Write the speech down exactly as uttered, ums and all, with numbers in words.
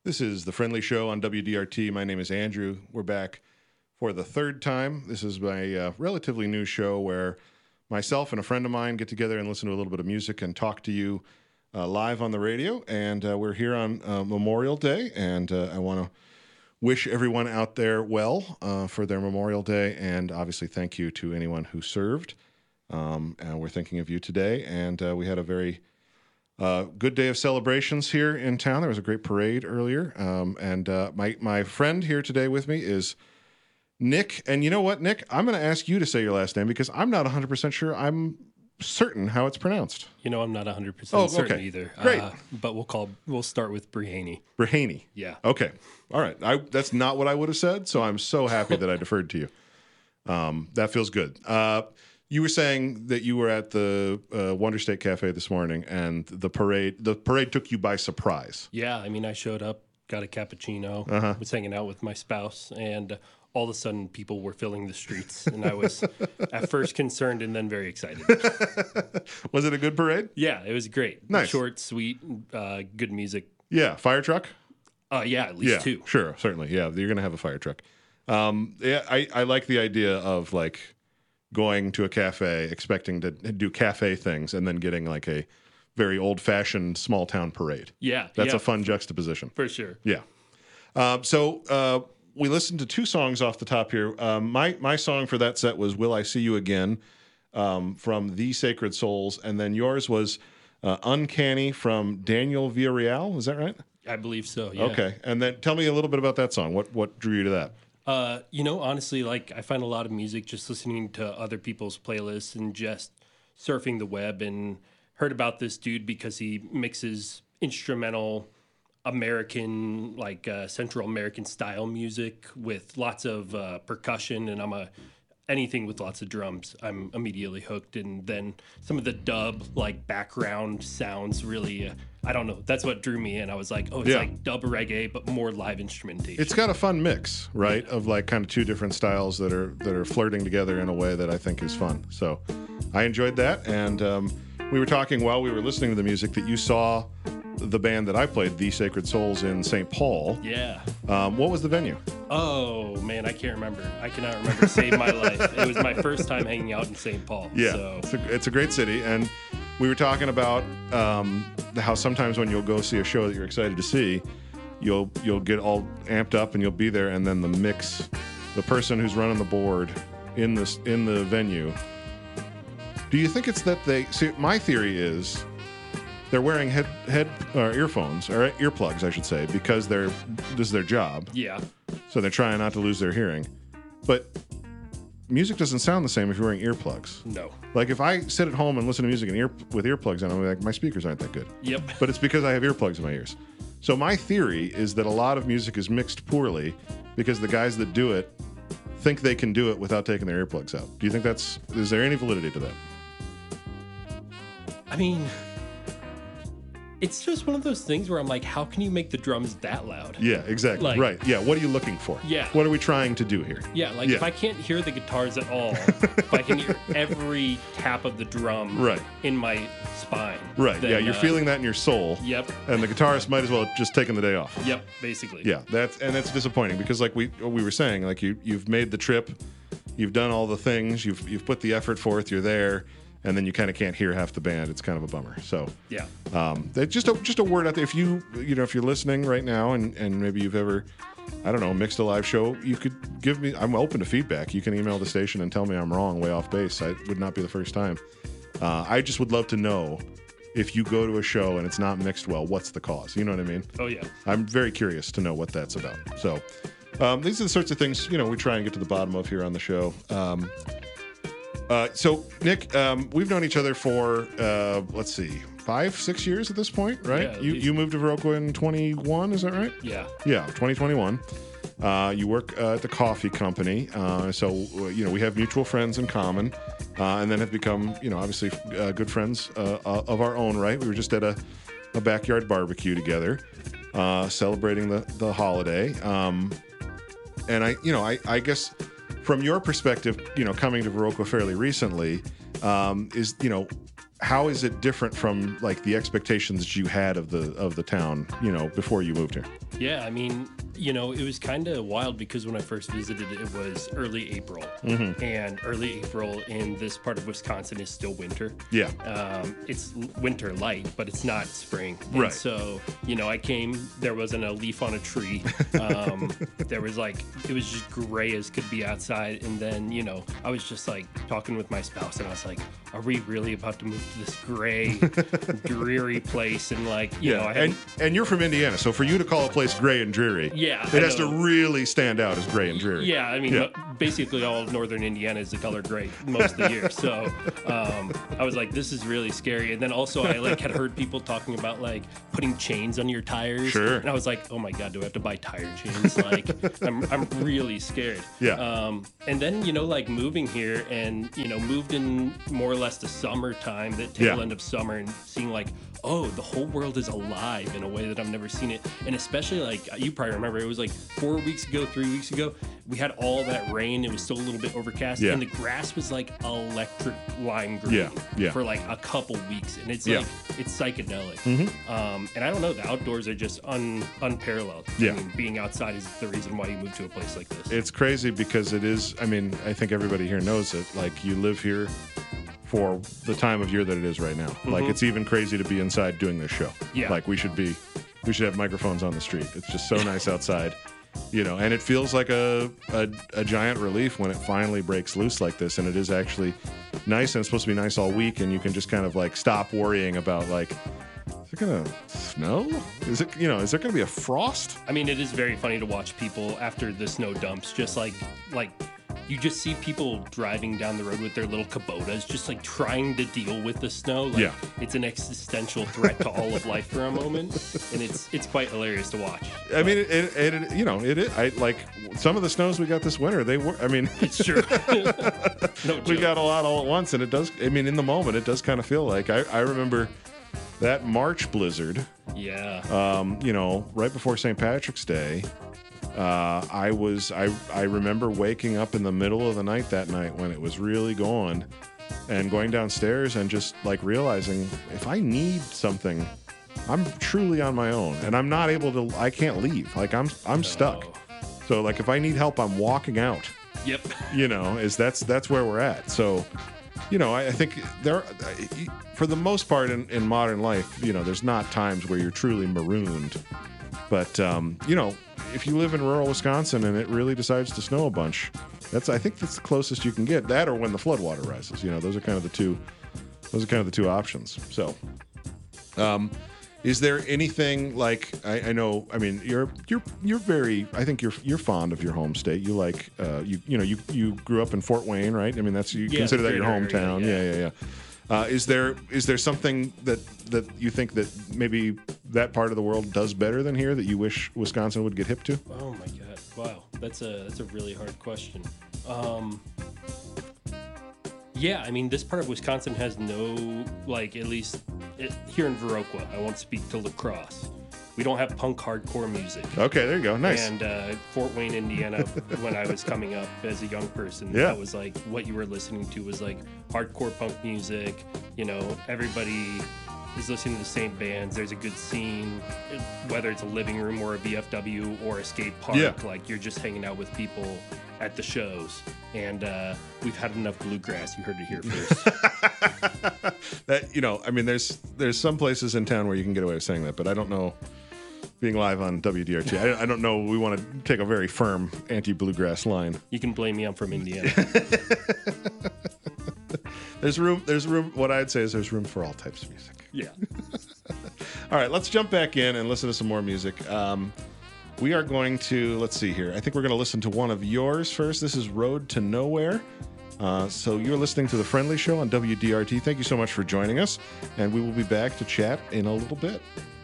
This is The Friendly Show on W D R T. My name is Andrew. We're back for the third time. This is my uh, relatively new show where myself and a friend of mine get together and listen to a little bit of music and talk to you uh, live on the radio. And uh, we're here on uh, Memorial Day, and uh, I want to wish everyone out there well uh, for their Memorial Day, and obviously thank you to anyone who served. Um, and we're thinking of you today, and uh, we had a very Uh, good day of celebrations here in town. There was a great parade earlier. Um, and uh, my, my friend here today with me is Nick. And you know what, Nick? I'm going to ask you to say your last name because I'm not one hundred percent sure I'm certain how it's pronounced. You know, I'm not one hundred percent oh, certain okay. either. Great. Uh, but we'll call, we'll start with Brehaney. Brehaney. Yeah. Okay. All right. I, that's not what I would have said, so I'm so happy that I deferred to you. Um, that feels good. Uh, You were saying that you were at the uh, Wonder State Cafe this morning, and the parade the parade took you by surprise. Yeah, I mean, I showed up, got a cappuccino, Uh-huh. was hanging out with my spouse, and uh, all of a sudden people were filling the streets, and I was at first concerned and then very excited. Was it a good parade? Yeah, it was great. Nice. Short, sweet, uh, good music. Yeah, fire truck? Uh, yeah, at least Yeah, two. sure, certainly. Yeah, you're going to have a fire truck. Um, yeah, I, I like the idea of, like, going to a cafe, expecting to do cafe things, and then getting like a very old-fashioned small-town parade. Yeah. That's yeah, a fun juxtaposition. For sure. Yeah. Um, so uh, we listened to two songs off the top here. Um, my my song for that set was "Will I See You Again" um, from The Sacred Souls, and then yours was uh, "Uncanny" from Daniel Villarreal. Is that right? I believe so, yeah. Okay. And then tell me a little bit about that song. What what drew you to that? Uh, you know, honestly, like I find a lot of music just listening to other people's playlists and just surfing the web, and heard about this dude because he mixes instrumental American, like uh, Central American style music with lots of uh, percussion, and I'm a anything with lots of drums, I'm immediately hooked. And then some of the dub, like background sounds really, uh, I don't know, that's what drew me in. I was like, oh, it's Yeah. like dub reggae, but more live instrumentation. It's got a fun mix, right, Yeah. of like kind of two different styles that are that are flirting together in a way that I think is fun. So I enjoyed that, and um, we were talking while we were listening to the music that you saw the band that I played, The Sacred Souls, in Saint Paul. Yeah. Um, what was the venue? Oh, man, I can't remember. I cannot remember. Save my life. It was my first time hanging out in Saint Paul. Yeah, So. it's, a, it's a great city, and we were talking about um, how sometimes when you'll go see a show that you're excited to see, you'll you'll get all amped up and you'll be there, and then the mix, the person who's running the board in this in the venue. Do you think it's that they see? My theory is they're wearing head head or earphones or earplugs, I should say, because they're this is their job. Yeah. So they're trying not to lose their hearing, but music doesn't sound the same if you're wearing earplugs. No. Like if I sit at home and listen to music and ear with earplugs on, I'm like, my speakers aren't that good. Yep. But it's because I have earplugs in my ears. So my theory is that a lot of music is mixed poorly because the guys that do it think they can do it without taking their earplugs out. Do you think that's, is there any validity to that? I mean, it's just one of those things where I'm like, how can you make the drums that loud? Yeah, exactly. Like- right. Yeah. What are you looking for? Yeah. What are we trying to do here? Yeah, like Yeah. if I can't hear the guitars at all, if I can hear every tap of the drum Right. in my spine. Right. then, yeah. You're uh, feeling that in your soul. Yep. And the guitarist might as well have just taken the day off. Yep, basically. Yeah, that's and that's disappointing because like we we were saying, like you you've made the trip, you've done all the things, you've you've put the effort forth, you're there, and then you kind of can't hear half the band. It's kind of a bummer. So Yeah. um, that- just a just a word out there. If you you know if you're listening right now and and maybe you've ever, I don't know, mixed a live show, you could give me. I'm open to feedback. You can email the station and tell me I'm wrong, way off base. I would not be the first time. Uh, I just would love to know if you go to a show and it's not mixed well, what's the cause? You know what I mean? Oh, yeah. I'm very curious to know what that's about. So um, these are the sorts of things, you know, we try and get to the bottom of here on the show. Um, uh, so, Nick, um, we've known each other for, uh, let's see, five, six years at this point, right? Yeah, at you least. you moved to Viroqua in twenty-one, is that right? Yeah. Yeah, twenty twenty-one. Uh, you work uh, at the coffee company. Uh, so, uh, you know, we have mutual friends in common uh, and then have become, you know, obviously uh, good friends uh, uh, of our own, right? We were just at a, a backyard barbecue together uh, celebrating the, the holiday. Um, and I, you know, I, I guess from your perspective, you know, coming to Viroqua fairly recently, um, is, you know, how is it different from like the expectations that you had of the of the town, you know, before you moved here? Yeah, I mean, you know, it was kind of wild because when I first visited, it was early April, Mm-hmm. and early April in this part of Wisconsin is still winter. Yeah. Um, it's l- winter light, but it's not spring. And Right. so, you know, I came, there wasn't a leaf on a tree. Um, there was like, it was just gray as could be outside. And then, you know, I was just like talking with my spouse and I was like, are we really about to move to this gray, dreary place? And like, you know, I and hadn't, and you're from Indiana, so for you to call a place gray and dreary, Yeah, it I has to know. really stand out as gray and dreary. yeah, I mean, Yeah. mo- basically all of northern Indiana is the color gray most of the year. So um, I was like, this is really scary. And then also I like had heard people talking about like putting chains on your tires. Sure. And I was like, oh my God, do I have to buy tire chains? Like, I'm, I'm really scared. Yeah. Um, and then, you know, like moving here and, you know, moved in more or less the summertime, the tail Yeah. end of summer, and seeing like, oh, the whole world is alive in a way that I've never seen it. And especially like, you probably remember, it was like four weeks ago, three weeks ago, we had all that rain. It was still a little bit overcast. Yeah. And the grass was like electric lime green Yeah, yeah. for like a couple weeks. And it's Yeah. like, it's psychedelic. Mm-hmm. Um, and I don't know, the outdoors are just un, unparalleled. Yeah. I mean, being outside is the reason why you move to a place like this. It's crazy because it is, I mean, I think everybody here knows it. Like, you live here for the time of year that it is right now. Like, it's even crazy to be inside doing this show. Yeah. Like, we should be, we should have microphones on the street. It's just so nice outside, you know, and it feels like a, a, a giant relief when it finally breaks loose like this. And it is actually nice, and it's supposed to be nice all week. And you can just kind of like stop worrying about like, is it gonna snow? Is it, you know, is there gonna be a frost? I mean, it is very funny to watch people after the snow dumps, just like, like, you just see people driving down the road with their little Kubotas, just like trying to deal with the snow. Like, Yeah. it's an existential threat to all of life for a moment, and it's it's quite hilarious to watch. I mean, it, it, it you know, it, it, I like some of the snows we got this winter. They were, I mean, It's true. No we joke. got a lot all at once, and it does. I mean, in the moment, it does kind of feel like I, I remember that March blizzard. Yeah. Um, you know, right before Saint Patrick's Day. Uh, I was I I remember waking up in the middle of the night that night when it was really going, and going downstairs and just like realizing if I need something, I'm truly on my own, and I'm not able to. I can't leave. Like I'm I'm stuck. Oh. So like if I need help, I'm walking out. Yep. You know, is that's that's where we're at. So, you know, I, I think there, for the most part in, in modern life, you know, there's not times where you're truly marooned. But um, you know, if you live in rural Wisconsin and it really decides to snow a bunch, that's I think that's the closest you can get. That or when the floodwater rises. You know, those are kind of the two. Those are kind of the two options. So, um, is there anything like I, I know? I mean, you're you're you're very. I think you're you're fond of your home state. You like uh, you you know you you grew up in Fort Wayne, right? I mean, that's you Yeah, consider that your greater area, hometown. yeah. Yeah, yeah, yeah. Uh, is there is there something that that you think that maybe that part of the world does better than here that you wish Wisconsin would get hip to? Oh my God! Wow, that's a that's a really hard question. Um, yeah, I mean, this part of Wisconsin has no, like, at least it, here in Viroqua. I won't speak to La Crosse. We don't have punk hardcore music. Okay, there you go. Nice. And uh, Fort Wayne, Indiana, when I was coming up as a young person, Yeah. that was like what you were listening to was like hardcore punk music. You know, everybody is listening to the same bands. There's a good scene, whether it's a living room or a V F W or a skate park. Yeah. Like you're just hanging out with people at the shows. And uh, we've had enough bluegrass. You heard it here first. That you know, I mean, there's there's some places in town where you can get away with saying that, but I don't know. Being live on W D R T, I, I don't know. We want to take a very firm anti-bluegrass line. You can blame me. I'm from Indiana. There's room. There's room. What I'd say is there's room for all types of music. Yeah. All right, let's jump back in and listen to some more music. Um, we are going to let's see here. I think we're going to listen to one of yours first. This is "Road to Nowhere." Uh, so you're listening to The Friendly Show on W D R T. Thank you so much for joining us, and we will be back to chat in a little bit.